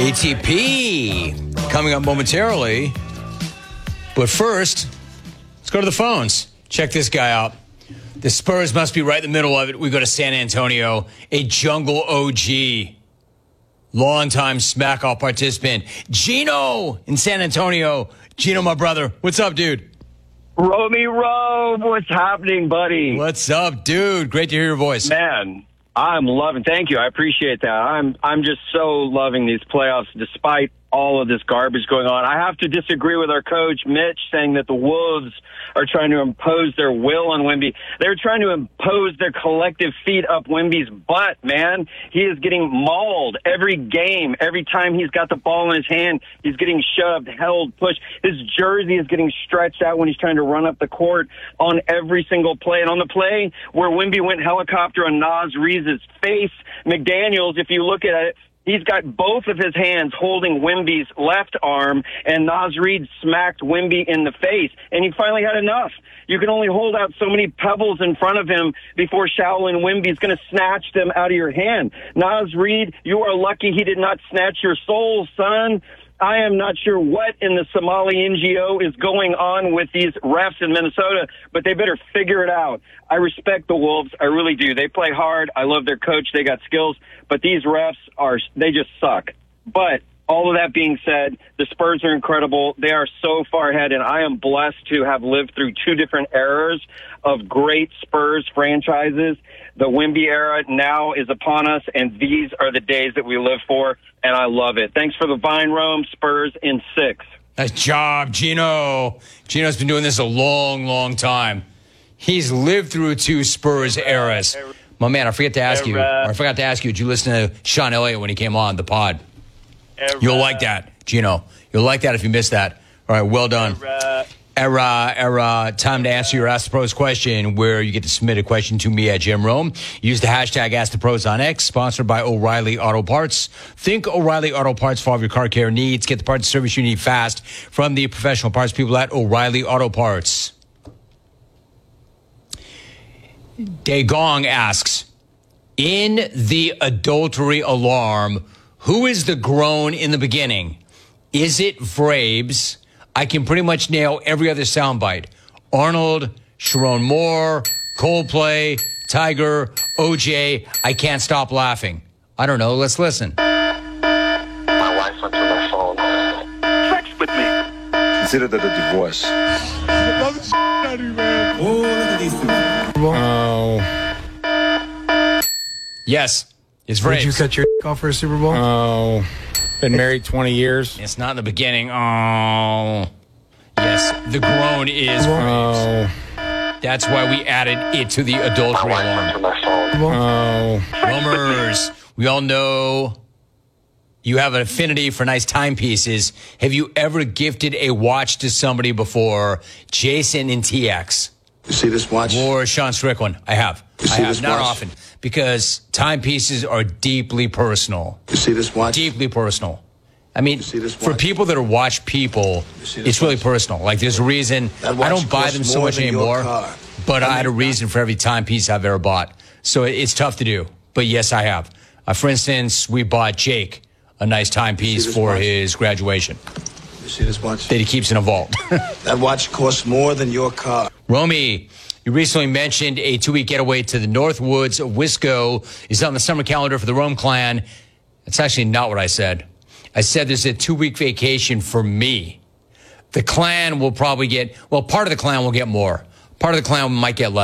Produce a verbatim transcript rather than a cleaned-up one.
A T P coming up momentarily. But first, let's go to the phones. Check this guy out. The Spurs must be right in the middle of it. We go to San Antonio, a jungle O G, longtime Smack-Off participant, Gino in San Antonio. Gino, my brother. What's up, dude? Romy Rome, what's happening, buddy? What's up, dude? Great to hear your voice. Man, I'm loving. Thank you. I appreciate that. I'm I'm just so loving these playoffs despite all of this garbage going on. I have to disagree with our coach, Mitch, saying that the Wolves are trying to impose their will on Wemby. They're trying to impose their collective feet up Wemby's butt, man. He is getting mauled every game. Every time he's got the ball in his hand, he's getting shoved, held, pushed. His jersey is getting stretched out when he's trying to run up the court on every single play. And on the play where Wemby went helicopter on Naz Reid's face, McDaniels, if you look at it, he's got both of his hands holding Wemby's left arm, and Naz Reid smacked Wemby in the face, and he finally had enough. You can only hold out so many pebbles in front of him before Shaolin Wemby's going to snatch them out of your hand. Naz Reid, you are lucky he did not snatch your soul, son. I am not sure what in the Somali N G O is going on with these refs in Minnesota, but they better figure it out. I respect the Wolves. I really do. They play hard. I love their coach. They got skills, but these refs are, they just suck. But all of that being said, the Spurs are incredible. They are so far ahead, and I am blessed to have lived through two different eras of great Spurs franchises. The Wemby era now is upon us, and these are the days that we live for, and I love it. Thanks for the Vine, Rome. Spurs in six. Nice job, Gino. Gino's been doing this a long, long time. He's lived through two Spurs eras. My man, I forgot to ask you. Or I forgot to ask you, did you listen to Sean Elliott when he came on the pod? You'll like that, Gino. You'll like that if you missed that. All right, well done. Era, era, time to answer your Ask the Pros question, where you get to submit a question to me at Jim Rome. Use the hashtag Ask the Pros on X, sponsored by O'Reilly Auto Parts. Think O'Reilly Auto Parts for all of your car care needs. Get the parts and service you need fast from the professional parts people at O'Reilly Auto Parts. Daegong asks, in the adultery alarm, who is the groan in the beginning? Is it Vrabes? I can pretty much nail every other soundbite. Arnold, Sharon Moore, Coldplay, Tiger, O J. I can't stop laughing. I don't know. Let's listen. My wife went through my phone. Sex with me. Consider that a divorce. I love the shit out of you, man. Oh, look at these two. Oh. Yes. It's Vrabes. Did you cut your off for a Super Bowl? Oh. Been married twenty years. It's not in the beginning. Oh. Yes, the groan is Vrabes. Oh. That's why we added it to the adultery My wife went through alarm. my phone. Oh. Romers, we all know you have an affinity for nice timepieces. Have you ever gifted a watch to somebody before? Jason in T X. You see this watch? Or Sean Strickland. I have. You I see have. this Not watch? often. Because timepieces are deeply personal. You see this watch? Deeply personal. I mean, You see this for watch? people that are watch people, You see this it's really watch? personal. Like, there's a reason. That I watch don't buy costs them so more much than your anymore, car. but I, I had a mean, reason for every timepiece I've ever bought. So it- it's tough to do. But yes, I have. Uh, for instance, we bought Jake a nice timepiece this for watch? his graduation You see this watch? that he keeps in a vault. That watch costs more than your car. Romy, you recently mentioned a two-week getaway to the Northwoods of Wisco is on the summer calendar for the Rome clan. That's actually not what I said. I said there's a two-week vacation for me. The clan will probably get, well, part of the clan will get more. Part of the clan might get less.